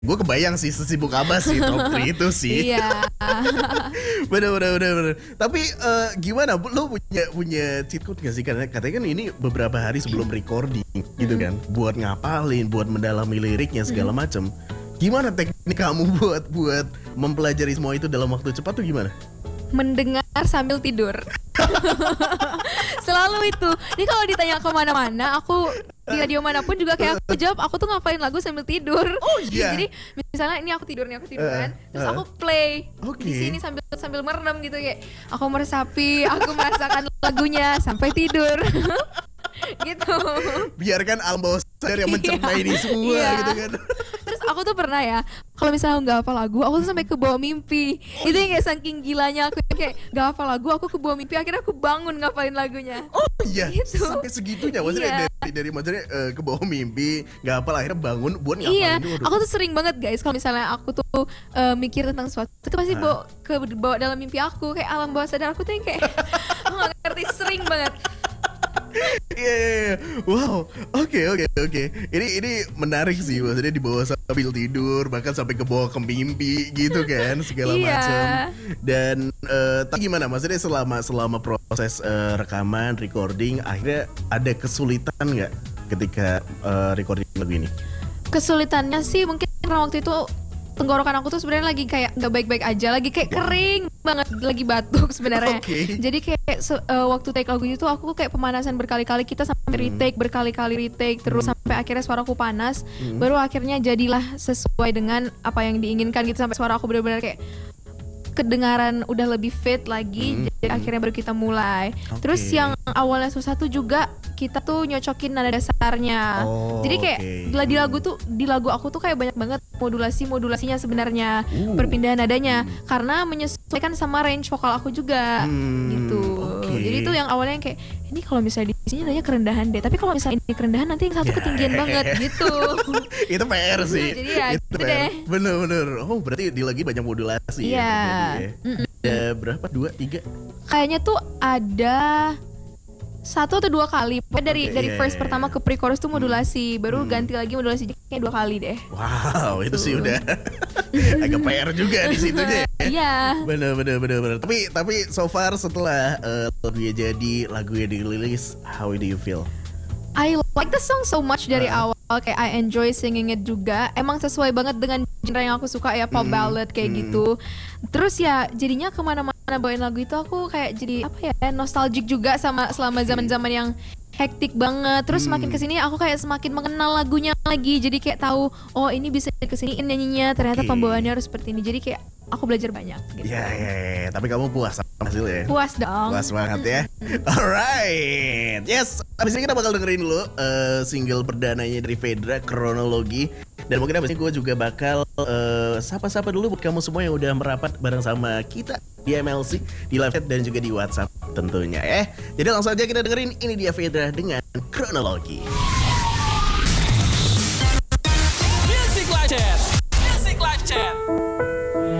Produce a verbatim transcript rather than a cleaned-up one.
Gue kebayang sih sesibuk apa sih top tiga itu sih. Iya. Bener bener bener bener. Tapi uh, gimana? Lo punya punya cheat code gak sih? Karena katanya kan ini beberapa hari sebelum recording gitu kan, buat ngapalin, buat mendalami liriknya segala macam. Gimana teknik kamu buat buat mempelajari semua itu dalam waktu cepat tuh gimana? Mendengar sambil tidur. Selalu itu. Ini kalau ditanya kemana-mana, aku di radio manapun juga kayak aku jawab, aku tuh ngapain lagu sambil tidur. Oh iya. Jadi misalnya ini aku tidur nih, aku tidur kan, Uh, terus uh. aku play Oke. di sini sambil sambil merem gitu, kayak aku meresapi, aku merasakan lagunya sampai tidur. Gitu. Biarkan alam bawah sadar yang mencerna ini semua Iya. gitu kan. Terus aku tuh pernah ya, kalau misalnya nggak hafal lagu, aku tuh sampai ke bawah mimpi. Itu yang kayak saking gilanya aku, kayak nggak hafal lagu, aku ke bawah mimpi, akhirnya aku bangun ngapalin lagunya. Oh iya, Gitu. sampai segitunya. Maksudnya Iya. dari dari maksudnya eh, ke bawah mimpi, nggak apa akhirnya bangun buat ngapalin Iya, dulu. aku tuh sering banget guys kalau misalnya aku tuh eh, mikir tentang sesuatu, itu pasti Ah. bawa ke bawa dalam mimpi aku, kayak alam bawah sadar aku tuh yang kayak aku nggak ngerti, sering banget. Iya, iya, iya. Wow, oke oke oke. Ini ini menarik sih, maksudnya dibawa sambil tidur, bahkan sampai ke bawah ke mimpi gitu kan, segala Iya. macam. Dan eh, tapi gimana, maksudnya selama selama proses eh, rekaman, recording, akhirnya ada kesulitan nggak ketika eh, recording lagu ini? Kesulitannya sih mungkin karena waktu itu tenggorokan aku tuh sebenarnya lagi kayak nggak baik-baik aja, lagi kayak kering banget, lagi batuk sebenarnya. Oke. Jadi kayak se- eh, waktu take lagu itu aku kayak pemanasan berkali-kali, kita sampai retake berkali-kali retake terus sampai akhirnya suaraku panas, baru akhirnya jadilah sesuai dengan apa yang diinginkan gitu, sampai suara aku benar-benar kayak kedengaran udah lebih fit lagi. Jadi akhirnya baru kita mulai. Oke. Terus yang awalnya susah tuh juga kita tuh nyocokin nada dasarnya. Oh, Jadi kayak oke. di lagu tuh, di lagu aku tuh kayak banyak banget modulasi modulasinya sebenarnya, Uh. perpindahan nadanya karena menyesuaikan sama range vokal aku juga. Hmm, Gitu. oke. Jadi tuh yang awalnya yang kayak ini kalau misalnya di sini nadanya kerendahan deh, tapi kalau misalnya ini kerendahan nanti yang satu Ya. ketinggian banget gitu. Itu P R sih. Jadi ya itu gitu P R. deh. Bener-bener. Oh berarti di lagi banyak modulasi Iya. ya. berarti ya. Mm-mm. Ada berapa? Dua, tiga? Kayaknya tuh ada satu atau dua kali. Pokoknya dari Oke, dari iya, verse iya, pertama iya. ke pre-chorus tuh modulasi, baru ganti lagi modulasi kayak dua kali deh. Wow, itu sih udah agak P R juga di situnya. ya. Iya. Bener bener bener bener. Tapi tapi so far setelah uh, lagunya jadi, lagunya dirilis, how do you feel? I like the song so much dari Uh. awal, kayak I enjoy singing it juga. Emang sesuai banget dengan genre yang aku suka ya, pop Mm, ballad kayak mm. gitu. Terus ya jadinya kemana-mana bawain lagu itu aku kayak jadi apa ya, nostalgic juga sama selama zaman-zaman yang hektik banget. Terus Hmm. semakin kesini aku kayak semakin mengenal lagunya lagi. Jadi kayak tahu, oh ini bisa kesiniin nyanyinya. Ternyata Oke. pembawaannya harus seperti ini. Jadi kayak aku belajar banyak gitu. Ya ya ya. Tapi kamu puas sama hasilnya? Puas dong. Puas banget ya. Alright. Yes. Abis ini kita bakal dengerin dulu uh, single perdananya dari Fedra, Kronologi. Dan mungkin abis ini gue juga bakal uh, sapa-sapa dulu buat kamu semua yang udah merapat bareng sama kita di M L C, di live chat dan juga di WhatsApp tentunya ya. Jadi langsung aja kita dengerin, ini dia Fedra dengan Kronologi.